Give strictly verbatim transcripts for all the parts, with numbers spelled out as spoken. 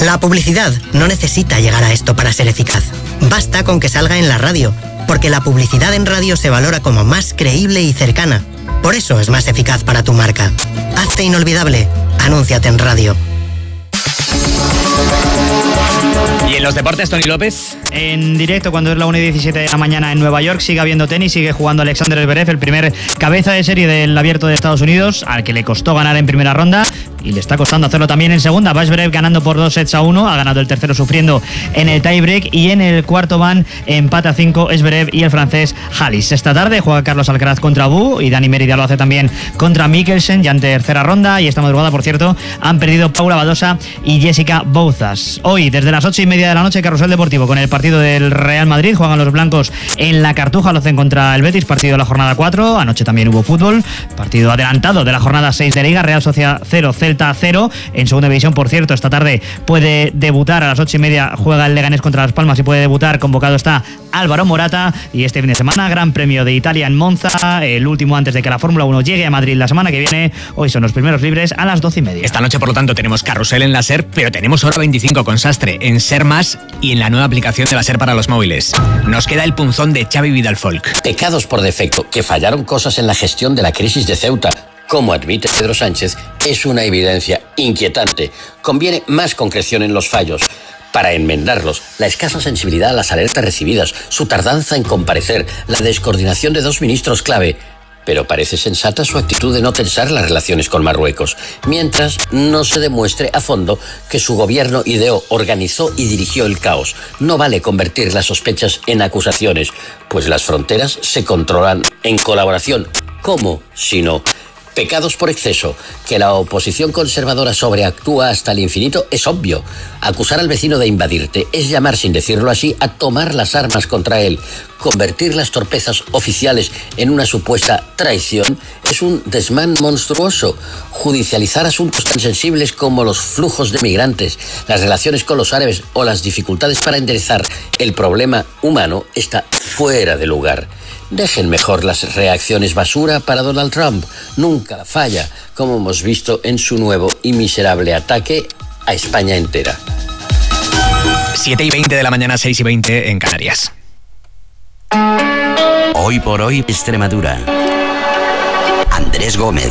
La publicidad no necesita llegar a esto para ser eficaz. Basta con que salga en la radio, porque la publicidad en radio se valora como más creíble y cercana. Por eso es más eficaz para tu marca. Hazte inolvidable. Anúnciate en radio. ¿Y en los deportes, Tony López? En directo, cuando es la una y diecisiete de la mañana en Nueva York, sigue habiendo tenis, sigue jugando Alexander Zverev, el primer cabeza de serie del Abierto de Estados Unidos, al que le costó ganar en primera ronda y le está costando hacerlo también en segunda. Va Zverev ganando por dos sets a uno, ha ganado el tercero sufriendo en el tiebreak, y en el cuarto van empate a cinco Zverev y el francés Halis. Esta tarde juega Carlos Alcaraz contra Bu, y Dani Mérida lo hace también contra Mikkelsen, ya en tercera ronda. Y esta madrugada, por cierto, han perdido Paula Badosa y Jessica Bouzas. Hoy, desde las ocho y media de la noche, Carrusel Deportivo con el partido del Real Madrid. Juegan los blancos en la Cartuja, lo hacen contra el Betis, partido de la jornada cuatro. Anoche también hubo fútbol, partido adelantado de la jornada seis de Liga. Real Sociedad cero, Celta cero. En segunda división, por cierto, esta tarde puede debutar a las ocho y media, juega el Leganés contra Las Palmas y puede debutar. Convocado está Álvaro Morata. Y este fin de semana, Gran Premio de Italia en Monza, el último antes de que la Fórmula uno llegue a Madrid la semana que viene. Hoy son los primeros libres a las doce y media. Esta noche, por lo tanto, tenemos carrusel en la SER, pero tenemos Hora veinticinco con Sastre en SER Más y en la nueva aplicación de la SER para los móviles. Nos queda el punzón de Xavi Vidal Folk. Pecados por defecto, que fallaron cosas en la gestión de la crisis de Ceuta. Como admite Pedro Sánchez, es una evidencia inquietante. Conviene más concreción en los fallos. Para enmendarlos, la escasa sensibilidad a las alertas recibidas, su tardanza en comparecer, la descoordinación de dos ministros clave. Pero parece sensata su actitud de no tensar las relaciones con Marruecos, mientras no se demuestre a fondo que su gobierno ideó, organizó y dirigió el caos. No vale convertir las sospechas en acusaciones, pues las fronteras se controlan en colaboración. ¿Cómo? Si no. Pecados por exceso. Que la oposición conservadora sobreactúa hasta el infinito es obvio. Acusar al vecino de invadirte es llamar, sin decirlo así, a tomar las armas contra él. Convertir las torpezas oficiales en una supuesta traición es un desmán monstruoso. Judicializar asuntos tan sensibles como los flujos de migrantes, las relaciones con los árabes o las dificultades para enderezar el problema humano está fuera de lugar. Dejen mejor las reacciones basura para Donald Trump. Nunca falla, como hemos visto en su nuevo y miserable ataque a España entera. siete y veinte de la mañana, seis y veinte en Canarias. Hoy por hoy, Extremadura. Andrés Gómez.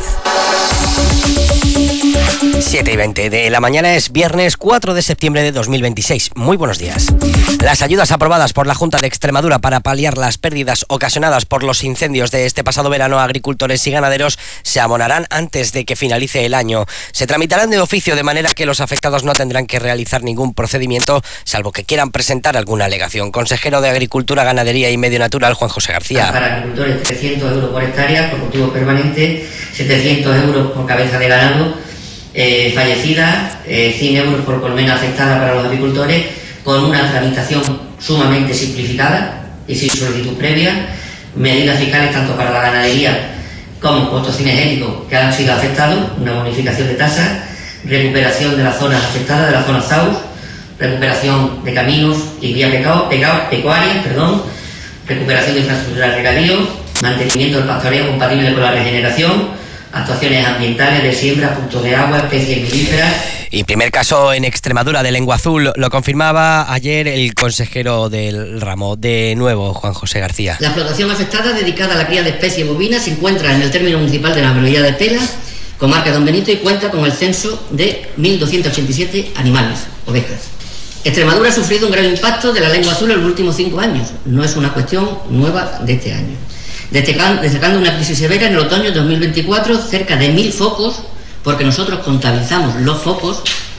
siete y veinte de la mañana, es viernes cuatro de septiembre de dos mil veintiséis. Muy buenos días. Las ayudas aprobadas por la Junta de Extremadura para paliar las pérdidas ocasionadas por los incendios de este pasado verano a agricultores y ganaderos se abonarán antes de que finalice el año. Se tramitarán de oficio, de manera que los afectados no tendrán que realizar ningún procedimiento, salvo que quieran presentar alguna alegación. Consejero de Agricultura, Ganadería y Medio Natural, Juan José García. Para agricultores, trescientos euros por hectárea por cultivo permanente, setecientos euros por cabeza de ganado eh, fallecida, eh, cien euros por colmena afectada para los agricultores, con una tramitación sumamente simplificada y sin solicitud previa, medidas fiscales tanto para la ganadería como costos cinegéticos que han sido afectados, una bonificación de tasas, recuperación de las zonas afectadas, de las zonas Z A U S, recuperación de caminos y vías pecuarias, perdón, recuperación de infraestructura de regadío, mantenimiento del pastoreo compatible con la regeneración, actuaciones ambientales de siembra, puntos de agua, especies melíferas. Y primer caso en Extremadura de lengua azul, lo confirmaba ayer el consejero del ramo. De nuevo, Juan José García. La explotación afectada dedicada a la cría de especies bovinas se encuentra en el término municipal de la localidad de Pela, comarca de Don Benito, y cuenta con el censo de mil doscientos ochenta y siete animales, ovejas. Extremadura ha sufrido un grave impacto de la lengua azul en los últimos cinco años. No es una cuestión nueva de este año. Destacando una crisis severa en el otoño de dos mil veinticuatro, cerca de mil focos, porque nosotros contabilizamos los focos,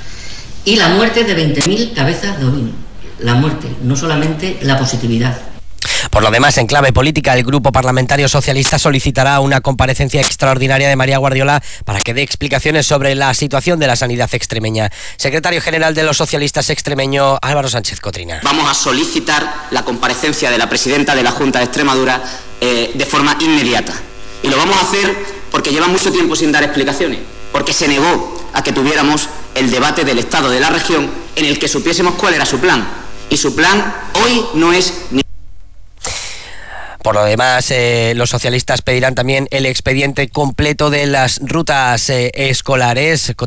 y la muerte de veinte mil cabezas de ovino. La muerte, no solamente la positividad. Por lo demás, en clave política, el Grupo Parlamentario Socialista solicitará una comparecencia extraordinaria de María Guardiola para que dé explicaciones sobre la situación de la sanidad extremeña. Secretario General de los Socialistas extremeño, Álvaro Sánchez Cotrina. Vamos a solicitar la comparecencia de la presidenta de la Junta de Extremadura eh, de forma inmediata. Y lo vamos a hacer porque lleva mucho tiempo sin dar explicaciones, porque se negó a que tuviéramos el debate del estado de la región en el que supiésemos cuál era su plan. Y su plan hoy no es ni... Por lo demás, eh, los socialistas pedirán también el expediente completo de las rutas eh, escolares.